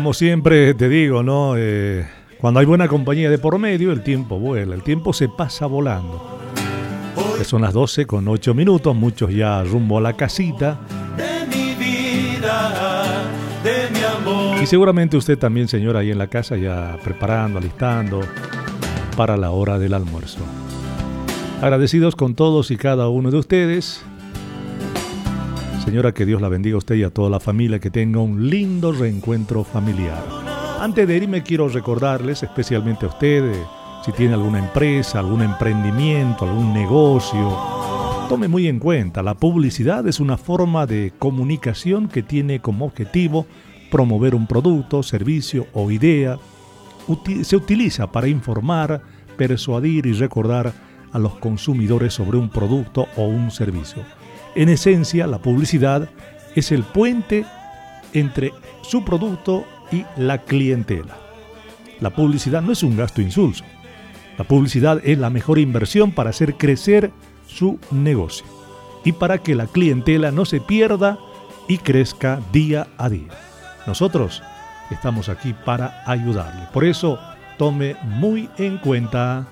Como siempre te digo, ¿no? Cuando hay buena compañía de por medio, el tiempo vuela, el tiempo se pasa volando. Ya son las 12:08, muchos ya rumbo a la casita. De mi vida, de mi amor. Y seguramente usted también, señora, ahí en la casa ya preparando, alistando para la hora del almuerzo. Agradecidos con todos y cada uno de ustedes. Señora, que Dios la bendiga a usted y a toda la familia, que tenga un lindo reencuentro familiar. Antes de irme quiero recordarles, especialmente a usted, si tiene alguna empresa, algún emprendimiento, algún negocio, tome muy en cuenta, la publicidad es una forma de comunicación que tiene como objetivo promover un producto, servicio o idea. Se utiliza para informar, persuadir y recordar a los consumidores sobre un producto o un servicio. En esencia, la publicidad es el puente entre su producto y la clientela. La publicidad no es un gasto insulso. La publicidad es la mejor inversión para hacer crecer su negocio y para que la clientela no se pierda y crezca día a día. Nosotros estamos aquí para ayudarle. Por eso, tome muy en cuenta.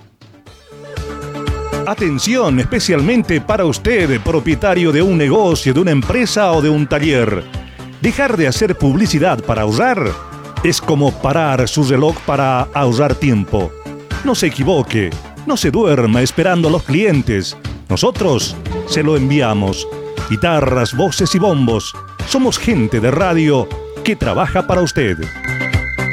Atención, especialmente para usted, propietario de un negocio, de una empresa o de un taller. Dejar de hacer publicidad para ahorrar es como parar su reloj para ahorrar tiempo. No se equivoque, no se duerma esperando a los clientes. Nosotros se lo enviamos. Guitarras, voces y bombos. Somos gente de radio que trabaja para usted.